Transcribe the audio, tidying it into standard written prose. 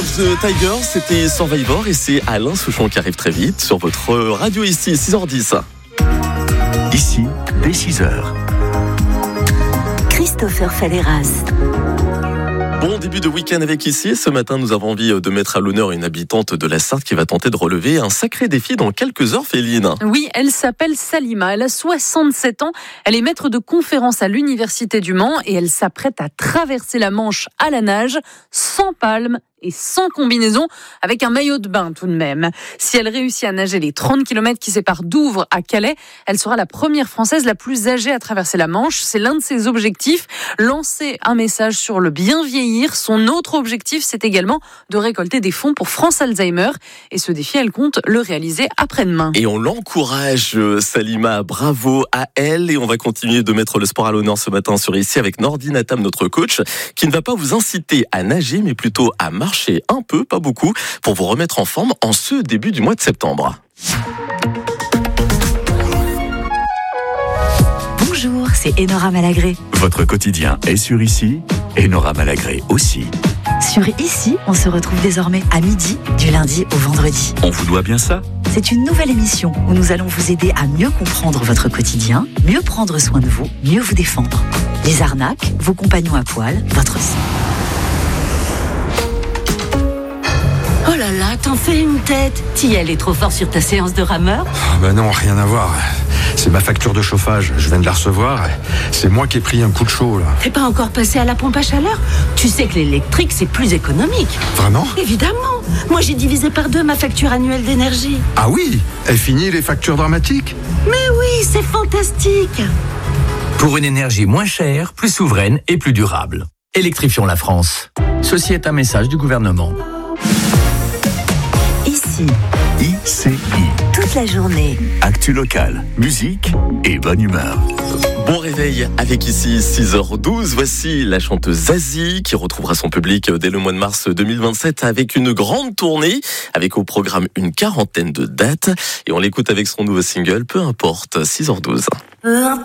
of the Tiger, c'était Survivor et c'est Alain Souchon qui arrive très vite sur votre radio ici, 6h10. Ici, dès 6h. Christopher Falleras. Bon début de week-end avec ici. Ce matin, nous avons envie de mettre à l'honneur une habitante de la Sarthe qui va tenter de relever un sacré défi dans quelques heures, Féline. Oui, elle s'appelle Salima. Elle a 67 ans. Elle est maître de conférences à l'Université du Mans et elle s'apprête à traverser la Manche à la nage, sans palme et sans combinaison, avec un maillot de bain tout de même. Si elle réussit à nager les 30 km qui séparent Douvres à Calais, elle sera la première Française la plus âgée à traverser la Manche. C'est l'un de ses objectifs, lancer un message sur le bien vieillir. Son autre objectif, c'est également de récolter des fonds pour France Alzheimer. Et ce défi, elle compte le réaliser après-demain. Et on l'encourage, Salima, bravo à elle. Et on va continuer de mettre le sport à l'honneur ce matin sur ici avec Nordine Atam, notre coach, qui ne va pas vous inciter à nager, mais plutôt à marcher un peu, pas beaucoup, pour vous remettre en forme en ce début du mois de septembre. Bonjour, c'est Enora Malagré. Votre quotidien est sur Ici, et Nora Malagré aussi. Sur Ici, on se retrouve désormais à midi, du lundi au vendredi. On vous doit bien ça ? C'est une nouvelle émission où nous allons vous aider à mieux comprendre votre quotidien, mieux prendre soin de vous, mieux vous défendre. Les arnaques, vos compagnons à poil, votre sang. Oh là là, t'en fais une tête. T'y allais trop fort sur ta séance de rameur? Ben non, rien à voir. C'est ma facture de chauffage, je viens de la recevoir. C'est moi qui ai pris un coup de chaud là. T'es pas encore passé à la pompe à chaleur? Tu sais que l'électrique c'est plus économique. Vraiment? Évidemment. Moi j'ai divisé par 2 ma facture annuelle d'énergie. Ah oui? Elle finit les factures dramatiques? Mais oui, c'est fantastique. Pour une énergie moins chère, plus souveraine et plus durable. Électrifions la France. Ceci est un message du gouvernement. Ici, ICI. toute la journée. Actu locale, musique et bonne humeur. Bon réveil avec ici 6h12. Voici la chanteuse Zazie qui retrouvera son public dès le mois de mars 2027 avec une grande tournée, avec au programme une 40aine de dates. Et on l'écoute avec son nouveau single, peu importe, 6h12.